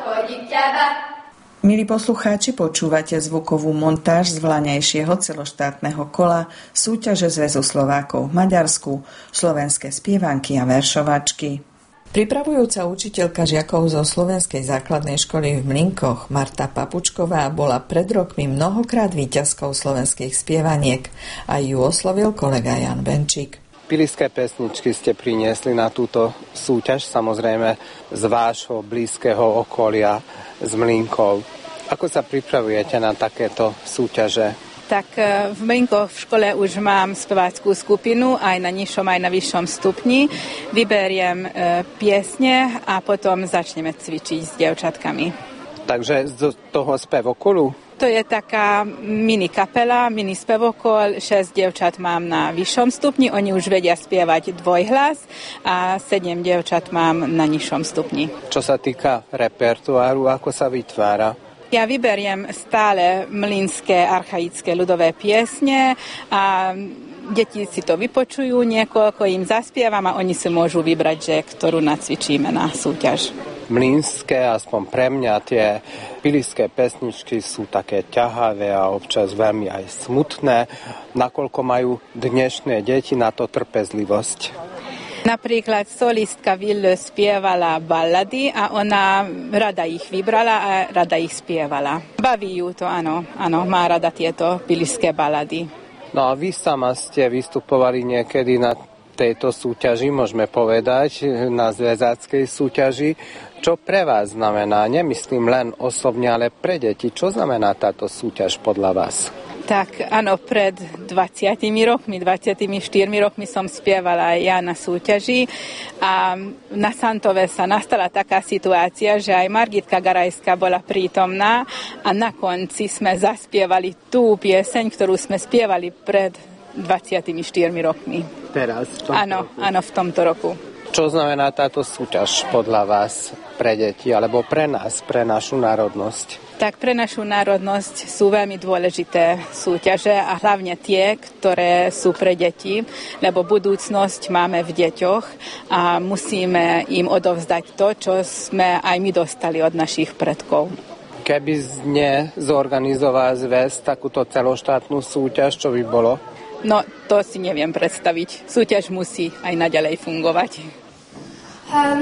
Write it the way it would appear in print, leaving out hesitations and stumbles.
chodí k tebe. Milí poslucháči, počúvate zvukovú montáž z vlaňajšieho celoštátneho kola súťaže Zväzu Slovákov v Maďarsku, slovenské spievanky a veršovačky. Pripravujúca učiteľka žiakov zo slovenskej základnej školy v Mlynkoch Marta Papučková bola pred rokmi mnohokrát víťazkou slovenských spievaniek a ju oslovil kolega Jan Benčík. Piliské pesničky ste priniesli na túto súťaž, samozrejme z vášho blízkeho okolia, z Mlynkov. Ako sa pripravujete na takéto súťaže? Tak v Mlynkoch v škole už mám speváckú skupinu, aj na nižšom, aj na vyššom stupni. Vyberiem piesne a potom začneme cvičiť s dievčatkami. Takže z toho spevokolu? To je taká mini kapela, mini spevokol, 6 dievčat mám na vyššom stupni, oni už vedia spievať dvojhlas a 7 dievčat mám na nižšom stupni. Čo sa týka repertoáru, ako sa vytvára? Ja vyberiem stále mlynské archaické ľudové piesne a deti si to vypočujú, niekoľko im zaspievam a oni si môžu vybrať, že ktorú nacvičíme na súťaž. Mlynské, aspoň pre mňa, tie piliské pesničky sú také ťahavé a občas veľmi aj smutné. Nakoľko majú dnešné deti na to trpezlivosť? Napríklad solistka Ville spievala ballady a ona rada ich vybrala a rada ich spievala. Baví ju to, áno, má rada tieto piliské ballady. No a vy sama ste vystupovali niekedy na tejto súťaži, môžeme povedať, na zväzáckej súťaži. Čo pre vás znamená? Nemyslím len osobne, ale pre deti. Čo znamená táto súťaž podľa vás? Tak áno, pred 24 rokmi som spievala aj ja na súťaži a na Santove sa nastala taká situácia, že aj Margitka Garajská bola prítomná a na konci sme zaspievali tú pieseň, ktorú sme spievali pred 24 rokmi. Teraz? Áno, v tomto roku. Čo znamená táto súťaž podľa vás pre deti alebo pre nás, pre našu národnosť? Tak pre našu národnosť sú veľmi dôležité súťaže a hlavne tie, ktoré sú pre deti, lebo budúcnosť máme v deťoch a musíme im odovzdať to, čo sme aj my dostali od našich predkov. Keby zorganizoval zväz takúto celoštátnu súťaž, čo by bolo? No, to si neviem predstaviť. Súťaž musí aj naďalej fungovať.